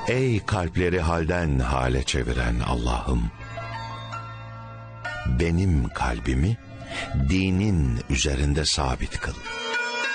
Ey kalpleri halden hale çeviren Allah'ım! Benim kalbimi dinin üzerinde sabit kıl.